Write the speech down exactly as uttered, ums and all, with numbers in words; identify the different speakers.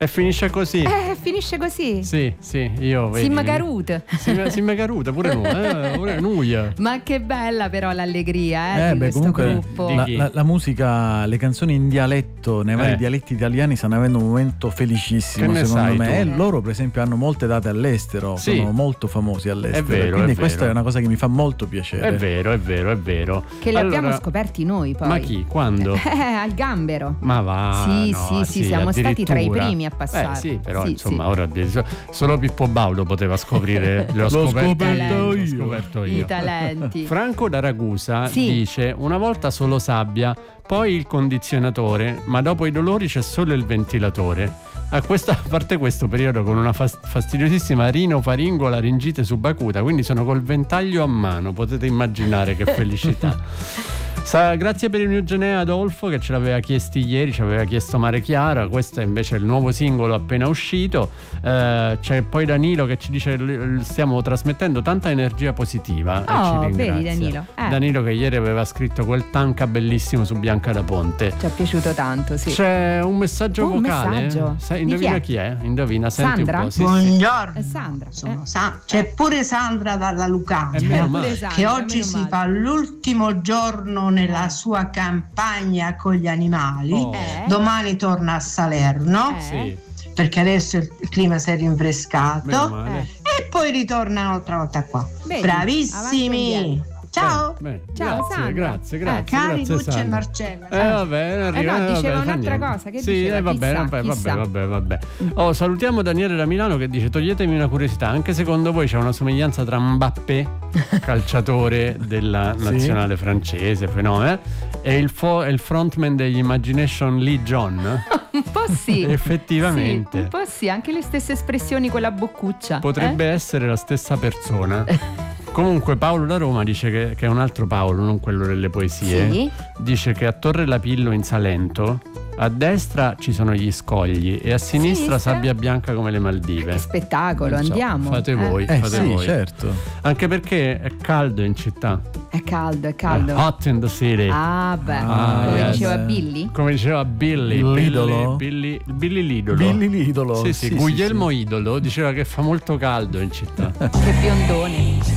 Speaker 1: E finisce così.
Speaker 2: Eh, finisce così.
Speaker 1: Sì, sì, io vedi.
Speaker 2: Simma Caruta.
Speaker 1: Simma, Simma Caruta, pure nu, eh, pure Nuia.
Speaker 2: Ma che bella però l'allegria, eh,
Speaker 3: Eh,
Speaker 2: di
Speaker 3: beh,
Speaker 2: questo
Speaker 3: comunque
Speaker 2: gruppo.
Speaker 3: la, la, la musica, le canzoni in dialetto, nei vari
Speaker 1: Eh.
Speaker 3: dialetti italiani stanno avendo un momento felicissimo,
Speaker 1: Che ne
Speaker 3: secondo
Speaker 1: sai
Speaker 3: me.
Speaker 1: tu?
Speaker 3: E loro, per esempio, hanno molte date all'estero,
Speaker 1: Sì.
Speaker 3: sono molto famosi all'estero.
Speaker 1: È vero,
Speaker 3: quindi
Speaker 1: è
Speaker 3: questa
Speaker 1: vero.
Speaker 3: è una cosa che mi fa molto piacere.
Speaker 1: È vero, è vero, è vero.
Speaker 2: Che li
Speaker 1: Allora,
Speaker 2: abbiamo scoperti noi poi.
Speaker 1: Ma chi? Quando?
Speaker 2: Eh, al Gambero.
Speaker 1: Ma va.
Speaker 2: Sì,
Speaker 1: no,
Speaker 2: sì, sì, siamo stati tra i
Speaker 1: addirittura.
Speaker 2: primi a passare.
Speaker 1: Eh, sì, però
Speaker 2: Sì,
Speaker 1: insomma,
Speaker 2: sì.
Speaker 1: ora solo Pippo Baudo poteva scoprire. L'ho,
Speaker 3: L'ho
Speaker 1: scoperto,
Speaker 3: scoperto
Speaker 1: l'ho
Speaker 3: io.
Speaker 1: scoperto io.
Speaker 2: I talenti.
Speaker 1: Franco da Ragusa
Speaker 2: Sì.
Speaker 1: dice: una volta solo sabbia, poi il condizionatore, ma dopo i dolori c'è solo il ventilatore. A, questa, a parte questo periodo con una fast- fastidiosissima rinofaringolaringite subacuta, quindi sono col ventaglio a mano, potete immaginare che felicità. Sa, grazie per il mio Genea Adolfo che ce l'aveva chiesti ieri, ci aveva chiesto Mare Chiara. Questo è invece il nuovo singolo appena uscito. Eh, c'è poi Danilo che ci dice: stiamo trasmettendo tanta energia positiva.
Speaker 2: Oh,
Speaker 1: e ci ringrazia.
Speaker 2: vedi Danilo. Eh.
Speaker 1: Danilo che ieri aveva scritto quel tanca bellissimo su Bianca da Ponte.
Speaker 2: Ci è piaciuto tanto, sì.
Speaker 1: C'è un messaggio
Speaker 2: Un
Speaker 1: vocale.
Speaker 2: messaggio?
Speaker 1: Sai,
Speaker 2: Di
Speaker 1: indovina
Speaker 2: chi è?
Speaker 1: chi è? Indovina, senti
Speaker 2: Sandra?
Speaker 1: un po'. Sì, sì.
Speaker 4: Buongiorno,
Speaker 2: È Sandra.
Speaker 4: sono
Speaker 2: eh.
Speaker 4: Sa- c'è pure Sandra dalla Lucania,
Speaker 1: Eh, meno
Speaker 2: Pure
Speaker 1: male.
Speaker 2: Sandra,
Speaker 4: che oggi
Speaker 2: meno
Speaker 4: si
Speaker 2: male.
Speaker 4: fa l'ultimo giorno nella sua campagna con gli animali.
Speaker 1: Oh.
Speaker 2: Eh?
Speaker 4: Domani torna a Salerno,
Speaker 2: Eh?
Speaker 1: Sì,
Speaker 4: perché adesso il clima si è
Speaker 1: meno
Speaker 4: rinfrescato,
Speaker 1: male.
Speaker 4: e poi ritorna un'altra volta qua.
Speaker 2: Vedi, avanti e
Speaker 4: Bravissimi!
Speaker 2: indietro.
Speaker 4: Ciao!
Speaker 1: Beh, beh,
Speaker 2: Ciao,
Speaker 1: grazie,
Speaker 2: Sandra.
Speaker 1: grazie,
Speaker 2: Eh,
Speaker 1: grazie.
Speaker 4: Cari
Speaker 1: grazie,
Speaker 4: Lucia e
Speaker 1: Sandra.
Speaker 4: Marcella.
Speaker 1: Eh vabbè, non arriva,
Speaker 2: Eh no,
Speaker 1: eh,
Speaker 2: diceva
Speaker 1: vabbè, fa
Speaker 2: un'altra
Speaker 1: niente.
Speaker 2: cosa, che
Speaker 1: sì,
Speaker 2: diceva?
Speaker 1: eh, vabbè,
Speaker 2: Chissà,
Speaker 1: vabbè, vabbè,
Speaker 2: chissà.
Speaker 1: vabbè, vabbè. Oh, salutiamo Daniele da Milano che dice: toglietemi una curiosità, anche secondo voi c'è una somiglianza tra Mbappé, calciatore della
Speaker 3: Sì.
Speaker 1: nazionale francese, fenomeno, e il, fo- e il frontman degli Imagination Lee John?
Speaker 2: Un po' sì.
Speaker 1: Effettivamente.
Speaker 2: Sì, un po' sì, anche le stesse espressioni con la boccuccia.
Speaker 1: Potrebbe
Speaker 2: eh?
Speaker 1: essere la stessa persona. Comunque Paolo da Roma dice che, che è un altro Paolo, non quello delle poesie.
Speaker 2: Sì.
Speaker 1: Dice che a Torre Lapillo in Salento a destra ci sono gli scogli e a sinistra
Speaker 2: Sinistra?
Speaker 1: sabbia bianca come le Maldive.
Speaker 2: Che spettacolo,
Speaker 1: Non so,
Speaker 2: andiamo.
Speaker 1: fate
Speaker 2: eh?
Speaker 1: voi,
Speaker 3: Eh
Speaker 1: fate
Speaker 3: sì,
Speaker 1: voi.
Speaker 3: certo.
Speaker 1: Anche perché è caldo in città.
Speaker 2: È caldo, è caldo.
Speaker 1: Hot in the city.
Speaker 2: Ah, beh,
Speaker 3: Ah,
Speaker 2: come
Speaker 1: yes.
Speaker 2: diceva Billy.
Speaker 1: Come diceva Billy,
Speaker 3: L'idolo?
Speaker 1: Billy, Billy, Billy l'idolo.
Speaker 3: Billy l'idolo.
Speaker 1: Sì, sì,
Speaker 3: Sì, sì,
Speaker 1: Guglielmo
Speaker 3: sì.
Speaker 1: Idolo diceva che fa molto caldo in città.
Speaker 2: Che biondone.